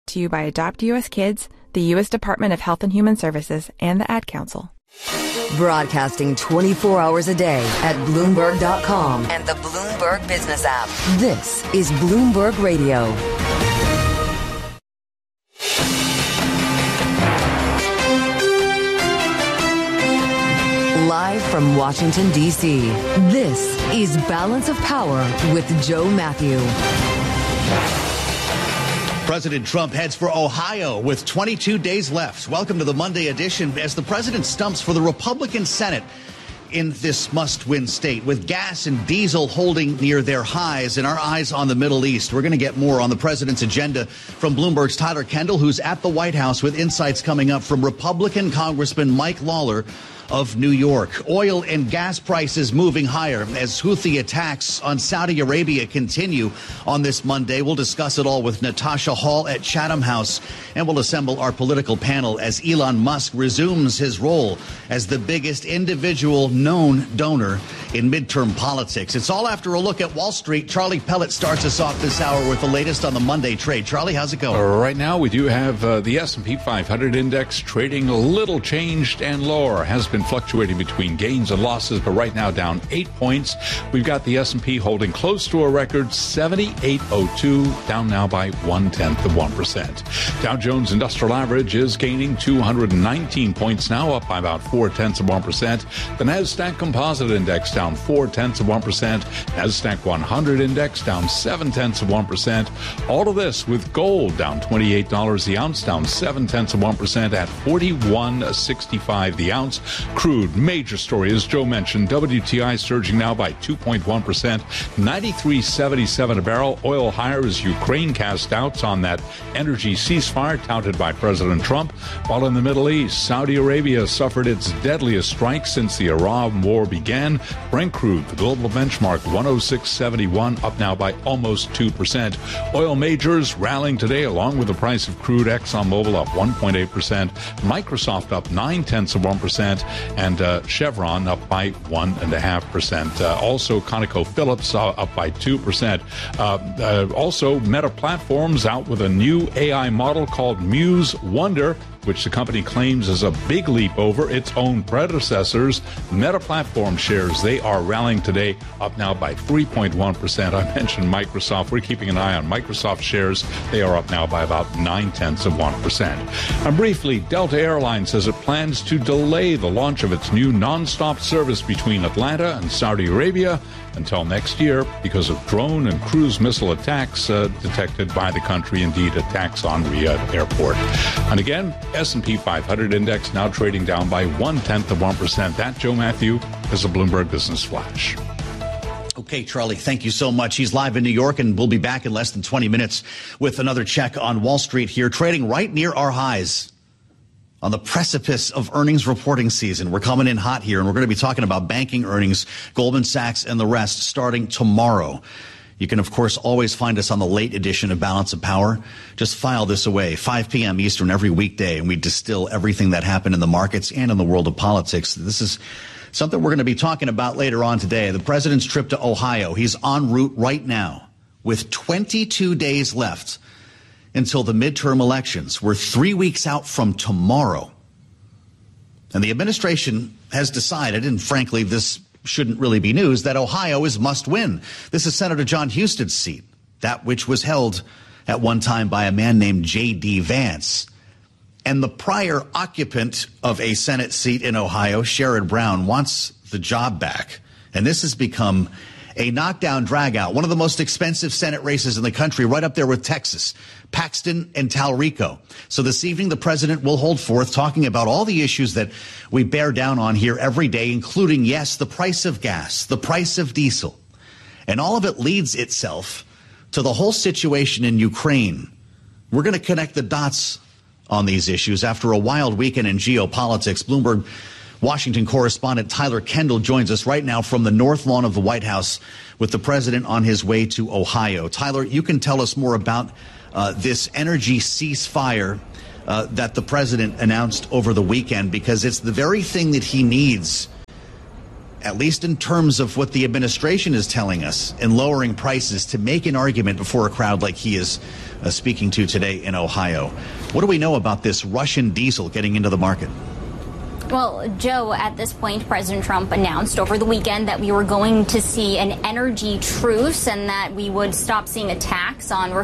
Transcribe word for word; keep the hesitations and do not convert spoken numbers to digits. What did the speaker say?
to you by Adopt U S Kids, the U S Department of Health and Human Services, and the Ad Council. Broadcasting twenty-four hours a day at Bloomberg dot com and the Bloomberg Business app. This is Bloomberg Radio. Live from Washington, D C, this is Balance of Power with Joe Matthew. President Trump heads for Ohio with twenty-two days left. Welcome to the Monday edition as the president stumps for the Republican Senate in this must-win state, with gas and diesel holding near their highs and our eyes on the Middle East. We're going to get more on the president's agenda from Bloomberg's Tyler Kendall, who's at the White House with insights coming up from Republican Congressman Mike Lawler of New York. Oil and gas prices moving higher as Houthi attacks on Saudi Arabia continue on this Monday. We'll discuss it all with Natasha Hall at Chatham House, and we'll assemble our political panel as Elon Musk resumes his role as the biggest individual known donor in midterm politics. It's all after a look at Wall Street. Charlie Pellet starts us off this hour with the latest on the Monday trade. Charlie, how's it going? Right now, we do have uh, the S and P five hundred index trading a little changed and lower. Has been fluctuating between gains and losses, but right now down eight points. We've got the S and P holding close to a record seventy-eight oh two, down now by one-tenth of one percent. Dow Jones Industrial Average is gaining two hundred nineteen points now, up by about four-tenths of one percent. The Nasdaq Composite Index down four-tenths of one percent. Nasdaq one hundred Index down seven-tenths of one percent. All of this with gold down twenty-eight dollars the ounce, down seven-tenths of one percent at forty-one sixty-five the ounce. Crude, major story, as Joe mentioned, W T I surging now by two point one percent, ninety-three seventy-seven a barrel. Oil higher as Ukraine cast doubts on that energy ceasefire touted by President Trump. While in the Middle East, Saudi Arabia suffered its deadliest strike since the Iran war began. Brent crude, the global benchmark, one oh six seventy-one, up now by almost two percent. Oil majors rallying today along with the price of crude. ExxonMobil up one point eight percent. Microsoft up nine-tenths of one percent. And uh, Chevron up by one point five percent. Uh, also, ConocoPhillips uh, up by two percent. Uh, uh, also, Meta Platforms out with a new A I model called Muse Wonder, which the company claims is a big leap over its own predecessors. Meta Platform shares, they are rallying today, up now by three point one percent. I mentioned Microsoft. We're keeping an eye on Microsoft shares. They are up now by about nine-tenths of one percent. And briefly, Delta Airlines says it plans to delay the launch of its new nonstop service between Atlanta and Saudi Arabia until next year because of drone and cruise missile attacks uh, detected by the country, indeed attacks on Riyadh Airport. And again, S and P five hundred index now trading down by one-tenth of one percent. That, Joe Matthew, is a Bloomberg Business Flash. Okay, Charlie, thank you so much. He's live in New York, and we'll be back in less than twenty minutes with another check on Wall Street here, trading right near our highs on the precipice of earnings reporting season. We're coming in hot here, and we're going to be talking about banking earnings, Goldman Sachs and the rest, starting tomorrow. You can, of course, always find us on the late edition of Balance of Power. Just file this away, five p.m. Eastern every weekday, and we distill everything that happened in the markets and in the world of politics. This is something we're going to be talking about later on today. The president's trip to Ohio. He's en route right now with twenty-two days left until the midterm elections. We're three weeks out from tomorrow. And the administration has decided, and frankly, this shouldn't really be news, that Ohio is must win. This is Senator John Huston's seat, that which was held at one time by a man named J D. Vance. And the prior occupant of a Senate seat in Ohio, Sherrod Brown, wants the job back. And this has become a knockdown dragout, one of the most expensive Senate races in the country, right up there with Texas, Paxton and Talrico. So this evening, the president will hold forth talking about all the issues that we bear down on here every day, including, yes, the price of gas, the price of diesel. And all of it leads itself to the whole situation in Ukraine. We're going to connect the dots on these issues after a wild weekend in geopolitics. Bloomberg Washington correspondent Tyler Kendall joins us right now from the North Lawn of the White House with the president on his way to Ohio. Tyler, you can tell us more about uh, this energy ceasefire uh, that the president announced over the weekend, because it's the very thing that he needs at least in terms of what the administration is telling us, in lowering prices to make an argument before a crowd like he is uh, speaking to today in Ohio. What do we know about this Russian diesel getting into the market? Well, Joe, at this point, President Trump announced over the weekend that we were going to see an energy truce and that we would stop seeing attacks on